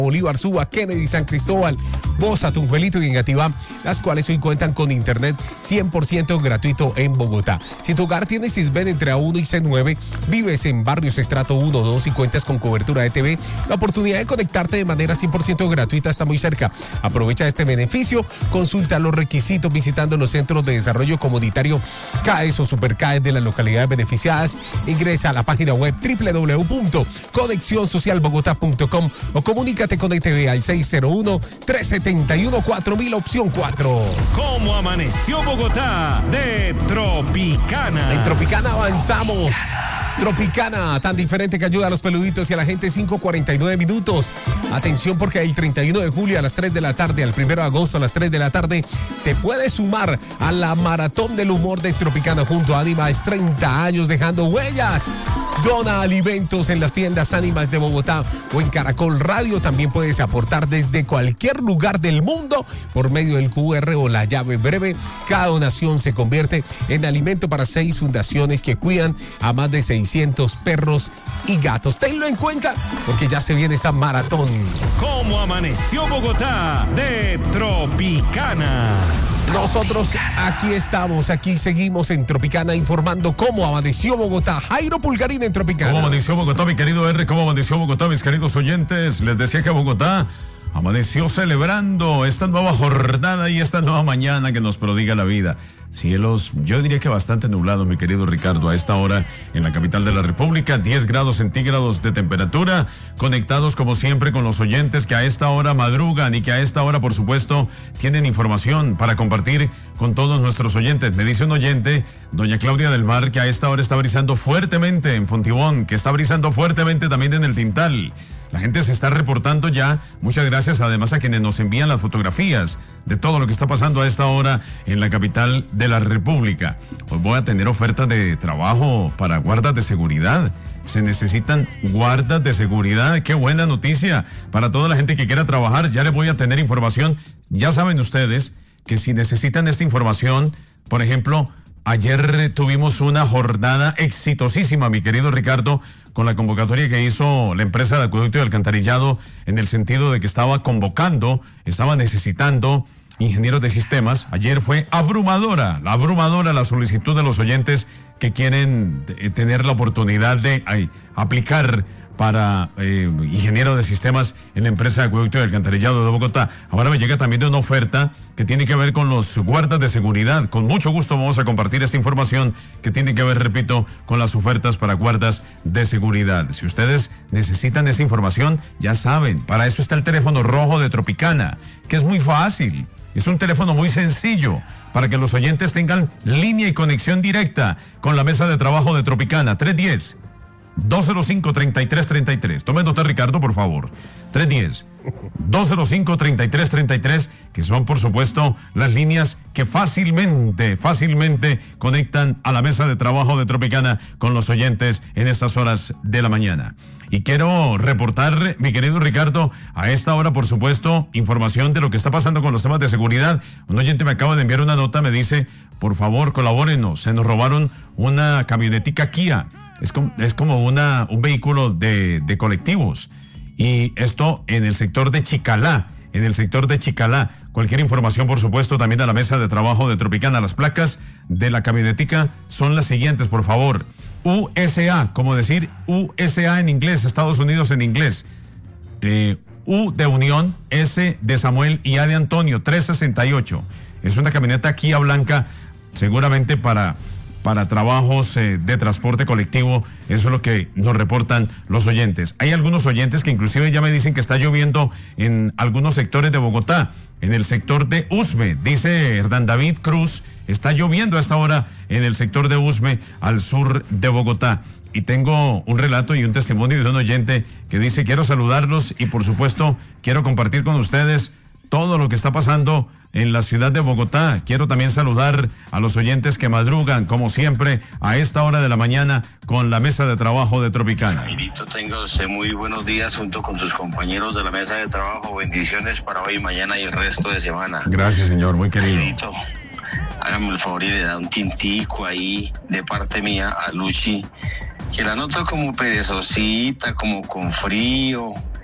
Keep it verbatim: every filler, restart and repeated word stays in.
Bolívar, Suba, Kennedy, San Cristóbal, Bosa, Tunjuelito y Engativá, las cuales hoy cuentan con internet cien por ciento gratuito en Bogotá. Si tu hogar tiene Sisbén entre A uno y C nueve, vives en barrios estrato uno, dos y cuentas con cobertura de T V, la oportunidad de conectarte de manera cien por ciento gratuita está muy cerca. Aprovecha este beneficio, consulta los requisitos visitando los centros de desarrollo comunitario C A E S o Super C A E S de las localidades beneficiadas. Ingresa a la página web doble u doble u doble u punto conexión social bogotá punto com o comunícate con E T V al seis cero uno, tres siete uno, cuatro mil, opción cuatro. ¿Cómo amaneció Bogotá? De Tropicana. En Tropicana avanzamos. Tropicana, tan diferente que ayuda a los peluditos y a la gente, cinco cuarenta y nueve minutos. Atención, porque el treinta y uno de julio a las tres de la tarde, al primero de agosto a las tres de la tarde, te puedes sumar a la Maratón del Humor de Tropicana junto a Ánimas, treinta años dejando huellas. Dona alimentos en las tiendas Ánimas de Bogotá o en Caracol Radio. También puedes aportar desde cualquier lugar del mundo por medio del Q R o la llave breve. Cada donación se convierte en alimento para seis fundaciones que cuidan a más de seiscientos perros y gatos. Tenlo en cuenta porque ya se viene esta maratón. ¿Cómo amaneció Bogotá? De Tropicana. Nosotros aquí estamos, aquí seguimos en Tropicana informando cómo amaneció Bogotá. Jairo Pulgarín en Tropicana. ¿Cómo amaneció Bogotá, mi querido R? ¿Cómo amaneció Bogotá, mis queridos oyentes? Les decía que Bogotá amaneció celebrando esta nueva jornada y esta nueva mañana que nos prodiga la vida. Cielos, yo diría que bastante nublados, mi querido Ricardo, a esta hora en la capital de la República, diez grados centígrados de temperatura, conectados como siempre con los oyentes que a esta hora madrugan y que a esta hora, por supuesto, tienen información para compartir con todos nuestros oyentes. Me dice un oyente, doña Claudia del Mar, que a esta hora está brisando fuertemente en Fontibón, que está brisando fuertemente también en el Tintal. La gente se está reportando ya. Muchas gracias además a quienes nos envían las fotografías de todo lo que está pasando a esta hora en la capital de la República. Hoy voy a tener ofertas de trabajo para guardas de seguridad. Se necesitan guardas de seguridad. Qué buena noticia para toda la gente que quiera trabajar. Ya les voy a tener información. Ya saben ustedes que si necesitan esta información, por ejemplo, ayer tuvimos una jornada exitosísima, mi querido Ricardo, con la convocatoria que hizo la empresa de acueducto y alcantarillado, en el sentido de que estaba convocando, estaba necesitando ingenieros de sistemas. Ayer fue abrumadora, la abrumadora la solicitud de los oyentes que quieren eh, tener la oportunidad de ay, aplicar para eh, ingeniero de sistemas en la empresa de acueducto y alcantarillado de Bogotá. Ahora me llega también de una oferta que tiene que ver con los guardas de seguridad. Con mucho gusto vamos a compartir esta información que tiene que ver, repito, con las ofertas para guardas de seguridad. Si ustedes necesitan esa información, ya saben, para eso está el teléfono rojo de Tropicana, que es muy fácil. Es un teléfono muy sencillo para que los oyentes tengan línea y conexión directa con la mesa de trabajo de Tropicana. tres uno cero, dos cero cinco, tres tres tres tres. Tome nota, Ricardo, por favor. tres uno cero, dos cero cinco, tres tres tres tres, que son, por supuesto, las líneas que fácilmente, fácilmente conectan a la mesa de trabajo de Tropicana con los oyentes en estas horas de la mañana. Y quiero reportar, mi querido Ricardo, a esta hora, por supuesto, información de lo que está pasando con los temas de seguridad. Un oyente me acaba de enviar una nota, me dice, por favor, colabórenos. Se nos robaron una camionetica Kia. Es como, es como una, un vehículo de, de colectivos. Y esto en el sector de Chicalá, en el sector de Chicalá. Cualquier información, por supuesto, también a la mesa de trabajo de Tropicana. Las placas de la camionetica son las siguientes, por favor. U S A, como decir U S A en inglés, Estados Unidos en inglés. Eh, U de Unión, S de Samuel y A de Antonio, trescientos sesenta y ocho. Es una camioneta Kia blanca, seguramente para... para trabajos eh, de transporte colectivo. Eso es lo que nos reportan los oyentes. Hay algunos oyentes que inclusive ya me dicen que está lloviendo en algunos sectores de Bogotá. En el sector de Usme, dice Hernán David Cruz, está lloviendo a esta hora en el sector de Usme, al sur de Bogotá. Y tengo un relato y un testimonio de un oyente que dice, quiero saludarlos y por supuesto quiero compartir con ustedes todo lo que está pasando en la ciudad de Bogotá. Quiero también saludar a los oyentes que madrugan, como siempre, a esta hora de la mañana con la mesa de trabajo de Tropicana. Jairito, tenga usted muy buenos días junto con sus compañeros de la mesa de trabajo. Bendiciones para hoy, mañana y el resto de semana. Gracias, señor, muy querido. Jairito, hágame el favor y le da un tintico ahí de parte mía a Luchi, que la noto como perezosita, como con frío.